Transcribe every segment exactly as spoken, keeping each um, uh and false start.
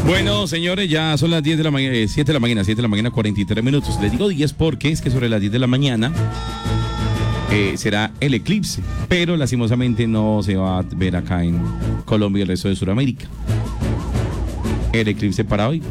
Bueno, señores, ya son las diez de la mañana, eh, siete de la mañana, siete de la mañana, cuarenta y tres minutos. Les digo diez porque es que sobre las diez de la mañana eh, será el eclipse, pero lastimosamente no se va a ver acá en Colombia y el resto de Sudamérica. El eclipse para hoy.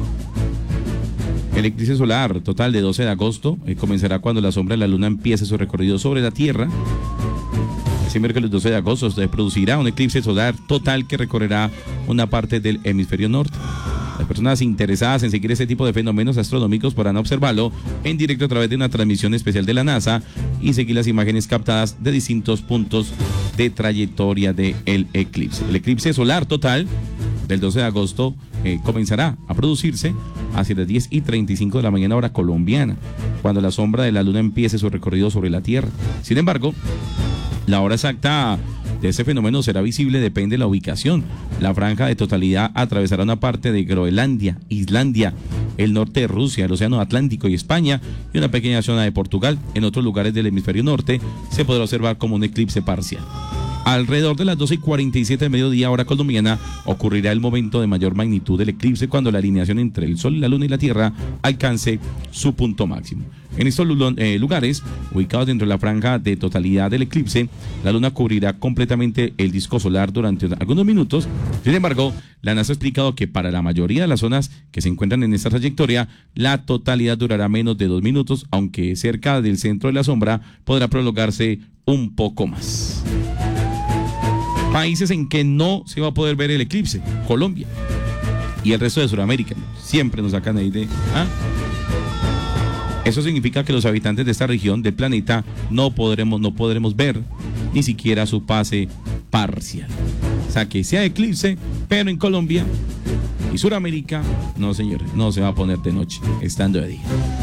El eclipse solar total de doce de agosto eh, comenzará cuando la sombra de la luna empiece su recorrido sobre la Tierra. Este miércoles doce de agosto se producirá un eclipse solar total que recorrerá una parte del hemisferio norte. Las personas interesadas en seguir este tipo de fenómenos astronómicos podrán observarlo en directo a través de una transmisión especial de la NASA y seguir las imágenes captadas de distintos puntos de trayectoria del eclipse. El eclipse solar total del doce de agosto eh, comenzará a producirse hacia las diez y treinta y cinco de la mañana hora colombiana, cuando la sombra de la luna empiece su recorrido sobre la Tierra. Sin embargo, la hora exacta de ese fenómeno será visible, depende de la ubicación. La franja de totalidad atravesará una parte de Groenlandia, Islandia, el norte de Rusia, el Océano Atlántico y España, y una pequeña zona de Portugal. En otros lugares del hemisferio norte se podrá observar como un eclipse parcial. Alrededor de las doce y cuarenta y siete de mediodía hora colombiana ocurrirá el momento de mayor magnitud del eclipse, cuando la alineación entre el Sol, la Luna y la Tierra alcance su punto máximo. En estos eh, lugares, ubicados dentro de la franja de totalidad del eclipse, la Luna cubrirá completamente el disco solar durante algunos minutos. Sin embargo, la NASA ha explicado que para la mayoría de las zonas que se encuentran en esta trayectoria, la totalidad durará menos de dos minutos, aunque cerca del centro de la sombra podrá prolongarse un poco más. Países en que no se va a poder ver el eclipse: Colombia y el resto de Sudamérica. Siempre nos sacan ahí de... ¿ah? Eso significa que los habitantes de esta región del planeta no podremos, no podremos ver ni siquiera su fase parcial. O sea, que sea eclipse, pero en Colombia y Sudamérica, no señores, no se va a poner de noche, estando de día.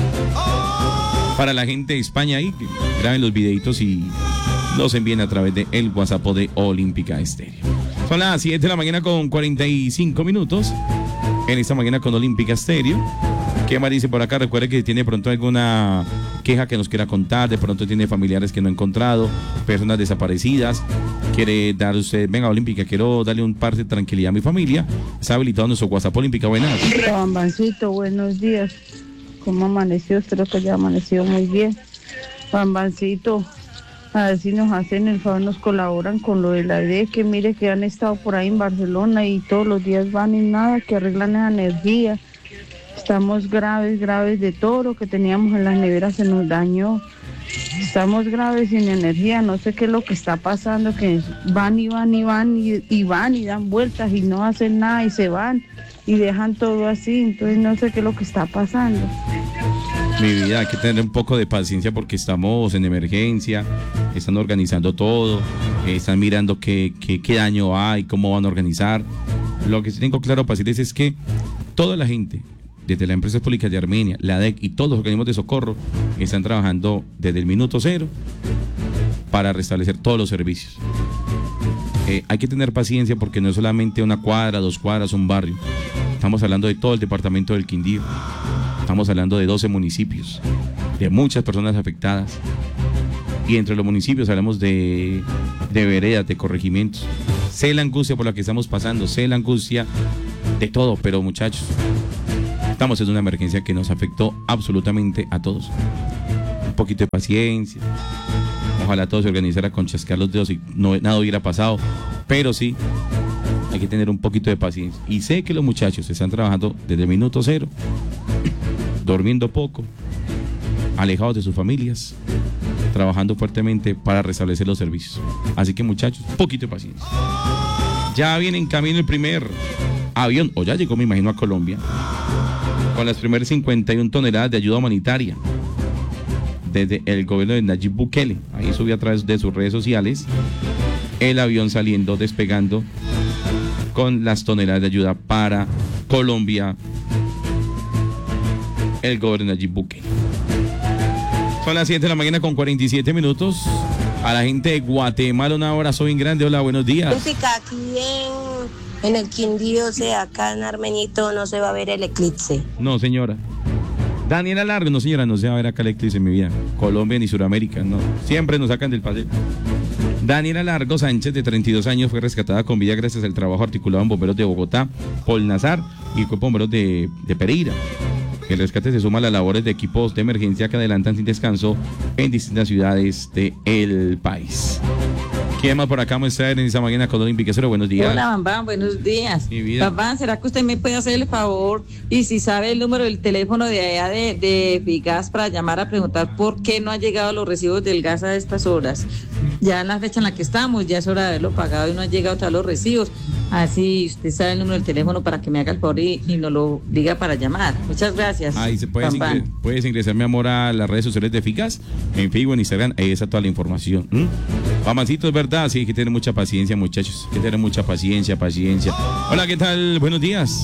Para la gente de España ahí, que graben los videitos y los envíen a través de el WhatsApp de Olímpica Estéreo. Son las siete de la mañana con cuarenta y cinco minutos en esta mañana con Olímpica Estéreo. ¿Qué más dice por acá? Recuerde que tiene pronto alguna queja que nos quiera contar, de pronto tiene familiares que no ha encontrado, personas desaparecidas, quiere dar usted, venga Olímpica, quiero darle un par de tranquilidad a mi familia. Está habilitado nuestro WhatsApp Olímpica. Buenas. Bambancito, buenos días. ¿Cómo amaneció? Espero que haya amanecido muy bien. Bambancito, a ver si nos hacen el favor, nos colaboran con lo de la idea, que mire que han estado por ahí en Barcelona y todos los días van y nada, que arreglan esa energía. Estamos graves, graves de todo lo que teníamos en las neveras se nos dañó. Estamos graves sin energía, no sé qué es lo que está pasando, que van y van y van y, y van y dan vueltas y no hacen nada y se van y dejan todo así, entonces no sé qué es lo que está pasando. Mi vida, hay que tener un poco de paciencia porque estamos en emergencia, están organizando todo, eh, están mirando qué, qué, qué daño hay, cómo van a organizar. Lo que sí tengo claro para decirles es que toda la gente, desde las empresas públicas de Armenia, la D E C y todos los organismos de socorro, están trabajando desde el minuto cero para restablecer todos los servicios. Eh, hay que tener paciencia porque no es solamente una cuadra, dos cuadras, un barrio. Estamos hablando de todo el departamento del Quindío. Estamos hablando de doce municipios, de muchas personas afectadas. Y entre los municipios hablamos de, de veredas, de corregimientos. Sé la angustia por la que estamos pasando, sé la angustia de todo, pero muchachos, estamos en una emergencia que nos afectó absolutamente a todos. Un poquito de paciencia. Ojalá todo se organizara con chasquear los dedos y no, nada hubiera pasado. Pero sí, hay que tener un poquito de paciencia. Y sé que los muchachos están trabajando desde el minuto cero, durmiendo poco, alejados de sus familias, trabajando fuertemente para restablecer los servicios. Así que muchachos, un poquito de paciencia. Ya viene en camino el primer avión, o ya llegó, me imagino, a Colombia, con las primeras cincuenta y una toneladas de ayuda humanitaria desde el gobierno de Nayib Bukele. Ahí subió a través de sus redes sociales el avión saliendo, despegando con las toneladas de ayuda para Colombia, el gobierno de Nayib Bukele. Son las siete de la mañana con cuarenta y siete minutos. A la gente de Guatemala un abrazo bien grande. Hola, buenos días. Música aquí en, en el Quindío, o sea, acá en Armenito no se va a ver el eclipse. No, señora. Daniela Largo, no señora, no se va a ver acá el eclipse en mi vida. Colombia ni Sudamérica, no. Siempre nos sacan del paseo. Daniela Largo Sánchez, de treinta y dos años, fue rescatada con vida gracias al trabajo articulado en bomberos de Bogotá, Polnazar, y Cuerpo de Bomberos de, de Pereira. El rescate se suma a las labores de equipos de emergencia que adelantan sin descanso en distintas ciudades del país. ¿Quién más por acá muestra en esa mañana con Olímpica Cero? Buenos días. Hola, Bambán, buenos días. Mi vida. Bambán, ¿será que usted me puede hacer el favor? Y si sabe el número del teléfono de allá de, de Figas para llamar a preguntar por qué no han llegado los recibos del gas a estas horas. Ya en la fecha en la que estamos, ya es hora de haberlo pagado y no han llegado todos los recibos. Así usted sabe el número del teléfono para que me haga el favor y, y nos lo diga para llamar. Muchas gracias. Ahí se puedes, ingres, puedes ingresar, mi amor, a las redes sociales de Figas, en Facebook, en Instagram, ahí está toda la información. ¿Mm? Mamancito, es verdad, sí, hay que tener mucha paciencia, muchachos, hay que tener mucha paciencia, paciencia. Hola, ¿qué tal? Buenos días.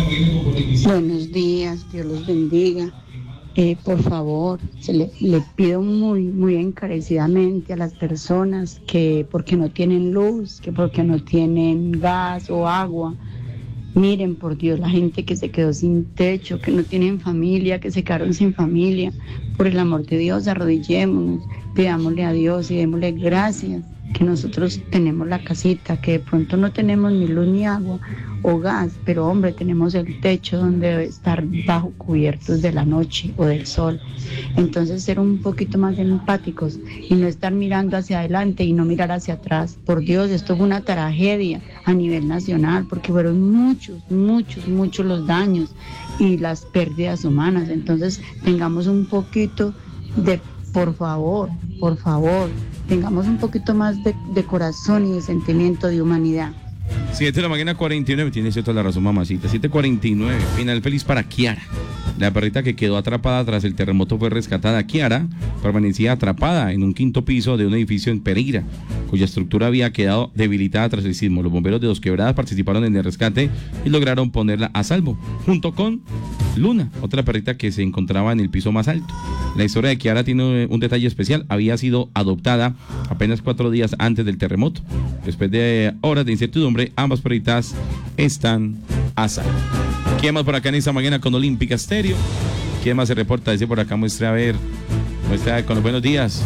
Buenos días, Dios los bendiga. Eh, por favor, se le, le pido muy, muy encarecidamente a las personas que porque no tienen luz, que porque no tienen gas o agua, miren por Dios, la gente que se quedó sin techo, que no tienen familia, que se quedaron sin familia, por el amor de Dios, arrodillémonos, pidámosle a Dios y démosle gracias que nosotros tenemos la casita, que de pronto no tenemos ni luz ni agua o gas, pero hombre, tenemos el techo donde debe estar bajo cubiertos de la noche o del sol. Entonces ser un poquito más empáticos y no estar mirando hacia adelante y no mirar hacia atrás. Por Dios, esto fue una tragedia a nivel nacional porque fueron muchos, muchos, muchos los daños y las pérdidas humanas. Entonces tengamos un poquito de, por favor, por favor, tengamos un poquito más de, de corazón y de sentimiento de humanidad. siete de la mañana, cuarenta y nueve, tiene cierto la razón, mamacita. siete cuarenta y nueve, final feliz para Kiara. La perrita que quedó atrapada tras el terremoto fue rescatada. Kiara permanecía atrapada en un quinto piso de un edificio en Pereira, cuya estructura había quedado debilitada tras el sismo. Los bomberos de Dos Quebradas participaron en el rescate y lograron ponerla a salvo, junto con Luna, otra perrita que se encontraba en el piso más alto. La historia de Kiara tiene un detalle especial. Había sido adoptada apenas cuatro días antes del terremoto. Después de horas de incertidumbre, ambas perritas están a salvo. ¿Quién más por acá en esta mañana con Olímpica Estéreo? ¿Quién más se reporta? Dice por acá, muestra a ver, muestra con los buenos días.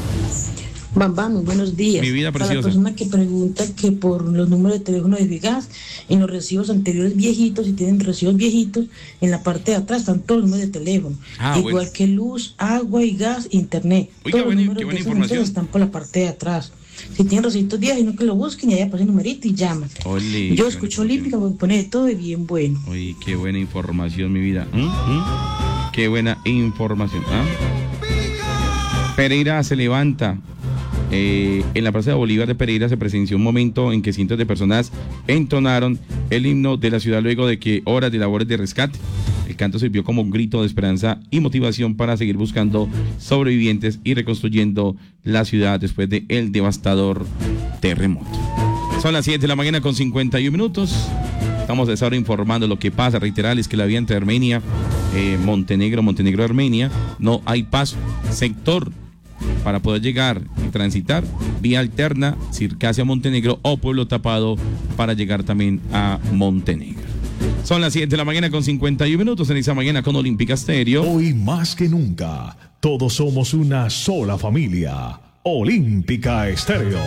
Bambam, muy buenos días. Mi vida preciosa. Para la persona que pregunta que por los números de teléfono de Figas, en los recibos anteriores viejitos, si tienen recibos viejitos, en la parte de atrás están todos los números de teléfono. Ah, Igual bueno. que luz, agua y gas, internet. Uy, todos qué buena, los números qué buena de esos información. están por la parte de atrás. Si tienen recibitos viejos, no que lo busquen y allá pasen numerito y llaman. Ole, Yo escucho Olímpica porque pone de todo y bien bueno. Oye, qué buena información, mi vida. ¿Mm? ¿Mm? Qué buena información. ¿Ah? Pereira se levanta. Eh, en la Plaza de Bolívar de Pereira se presenció un momento en que cientos de personas entonaron el himno de la ciudad luego de que horas de labores de rescate. El canto sirvió como un grito de esperanza y motivación para seguir buscando sobrevivientes y reconstruyendo la ciudad después de el devastador terremoto. Son las siete de la mañana con cincuenta y un minutos. Estamos a esta hora informando lo que pasa. Reiterarles que la vía entre Armenia, eh, Montenegro, Montenegro, Armenia, no hay paso. Sector para poder llegar y transitar, vía alterna, Circasia, Montenegro o Pueblo Tapado para llegar también a Montenegro. Son las siete de la mañana con cincuenta y un minutos en esa mañana con Olímpica Estéreo. Hoy más que nunca, todos somos una sola familia. Olímpica Estéreo.